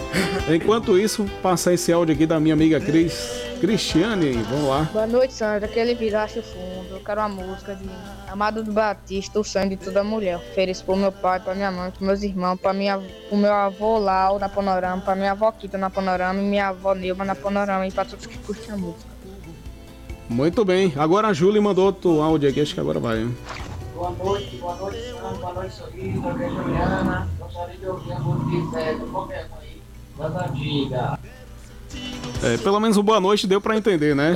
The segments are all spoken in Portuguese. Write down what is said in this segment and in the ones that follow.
Enquanto isso, passa esse áudio aqui da minha amiga Cristiane. Vamos lá. Boa noite, Sandra. Aquele virache fundo. Eu quero uma música de Amado do Batista, o sonho de toda mulher. Ofereço pro meu pai, pra minha mãe, pros meus irmãos, pro meu avô Lau na Panorama, pra minha avó Quita na Panorama e minha avó Nilma na Panorama e pra todos que curtem a música. Muito bem. Agora a Júlia mandou outro áudio aqui, acho que agora vai. Boa noite, Sandra. Boa noite, Sorriso. Aqui é Juliana. Gostaria de ouvir a música de qualquer um aí. Das antigas. Pelo menos um boa noite deu pra entender, né?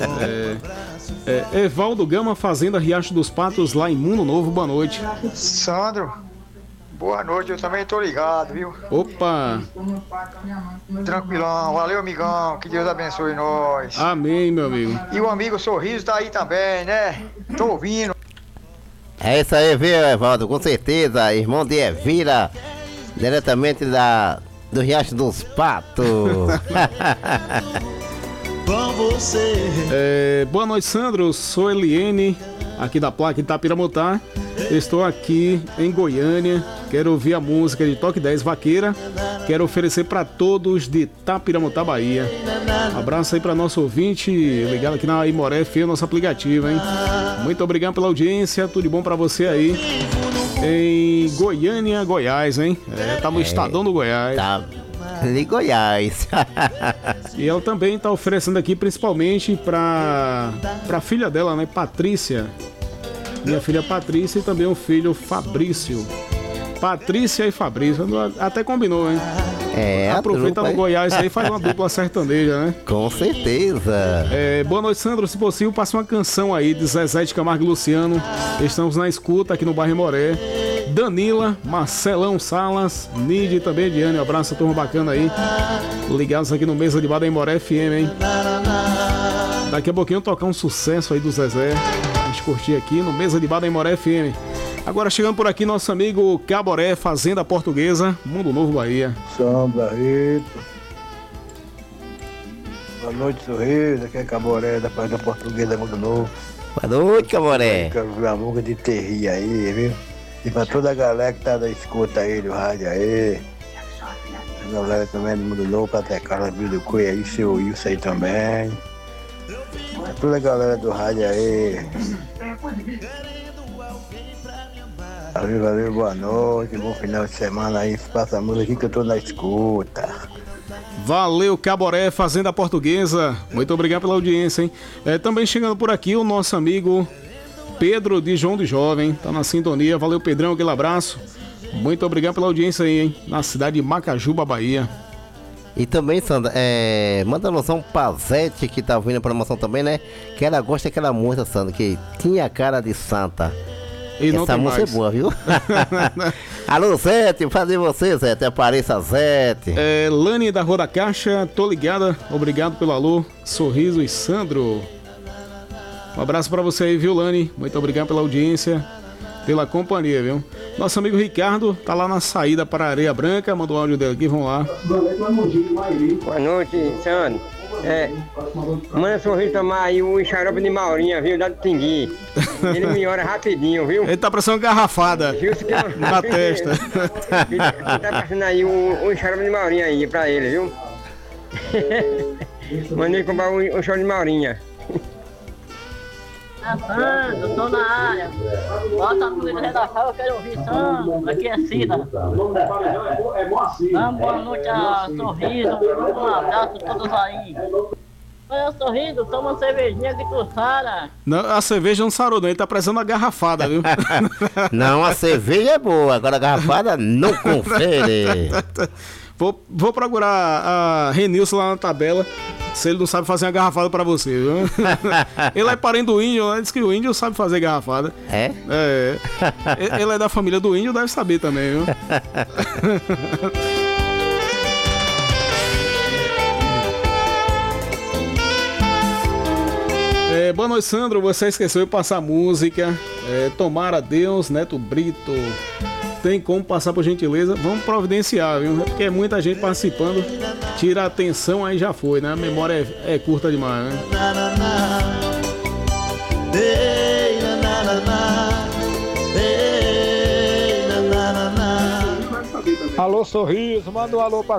Evaldo Gama, Fazenda Riacho dos Patos, lá em Mundo Novo, boa noite. Sandro, boa noite, eu também tô ligado, viu? Opa! Tranquilão, valeu, amigão, que Deus abençoe nós. Amém, meu amigo. E o amigo Sorriso tá aí também, né? Tô ouvindo. É isso aí, viu, Evaldo? Com certeza, irmão de Evira, diretamente do Riacho dos Patos. Com você. Boa noite, Sandro. Sou Eliene, aqui da placa Itapiramutá. Estou aqui em Goiânia. Quero ouvir a música de Toque 10 Vaqueira. Quero oferecer para todos de Itapiramutá, Bahia. Abraço aí para nosso ouvinte ligado aqui na Imoré FM, nosso aplicativo, hein? Muito obrigado pela audiência. Tudo de bom para você aí em Goiânia, Goiás, hein? Tá no estadão do Goiás. Tá de Goiás. E ela também tá oferecendo aqui principalmente pra filha dela, né? Patrícia. Minha filha Patrícia e também o filho Fabrício. Patrícia e Fabrício. Até combinou, hein? Aproveita no Goiás aí e faz uma dupla sertaneja, né? Com certeza. Boa noite, Sandro. Se possível, passe uma canção aí de Zezé de Camargo e Luciano. Estamos na escuta aqui no bairro Moré. Danila, Marcelão Salas, Nide e também Diane. Um abraço, turma bacana aí. Ligados aqui no Mesa de Bar da Imoré FM, hein? Daqui a pouquinho eu tocar um sucesso aí do Zezé. A gente curtir aqui no Mesa de Bar da Imoré FM. Agora chegando por aqui nosso amigo Caboré, Fazenda Portuguesa, Mundo Novo, Bahia. Sandra Rito. Boa noite, Sorriso. Aqui é Caboré, da Fazenda Portuguesa, Mundo Novo. Boa noite, Caboré. Quero ver a música de Terri aí, viu? E pra toda a galera que tá da escuta aí, do rádio aí. A galera também do Mundo Novo, até Carlos Bildo Coelho aí, seu Wilson aí também. Toda a galera do rádio aí. Valeu, boa noite, bom final de semana aí. Passa a música aqui que eu tô na escuta. Valeu, Caboré, Fazenda Portuguesa. Muito obrigado pela audiência, hein? Também chegando por aqui o nosso amigo Pedro de João de Jovem. Tá na sintonia. Valeu, Pedrão, aquele abraço. Muito obrigado pela audiência aí, hein? Na cidade de Macajuba, Bahia. E também, Sandra, manda a noção pra Zete, que tá ouvindo a promoção também, né? Que ela gosta daquela música, Sandra, que tinha cara de santa. E essa música é boa, viu? Alô, Zete, fazer você, Zete. Apareça, Zete. Lani da Rua da Caixa, tô ligada. Obrigado pelo alô. Sorriso e Sandro. Um abraço pra você aí, viu, Lani? Muito obrigado pela audiência, pela companhia, viu? Nosso amigo Ricardo tá lá na saída para Areia Branca. Mandou o áudio dele aqui, vamos lá. Boa noite, Sandro. Manda Sorriso tomar aí o xarope de Maurinha, viu? Dá do Tingui. Ele melhora rapidinho, viu? Ele tá parecendo uma garrafada na testa. Ele tá passando aí o xarope de Maurinha aí pra ele, viu? Mandei comprar um xarope de Maurinha. Sandro, tô na área. Bota a polícia redação, eu quero ouvir Sandro. Aqui é Cida. Boa noite a Sorriso. Um abraço a todos aí. Olha, Sorriso, toma uma cervejinha que tu sara. Não, a cerveja não sarou, não. Ele tá parecendo uma garrafada, viu? Não, a cerveja é boa, agora a garrafada não confere. Vou procurar a Renilson lá na tabela, se ele não sabe fazer uma garrafada pra você, viu? Ele é parente do índio, ele diz que o índio sabe fazer garrafada. Ele é da família do índio, deve saber também, viu? Boa noite, Sandro. Você esqueceu de passar música. Tomara Deus, Neto Brito. Tem como passar por gentileza? Vamos providenciar, viu? Porque é muita gente participando. Tira a atenção, aí já foi, né? A memória é curta demais, né? Alô, Sorriso, manda um alô pra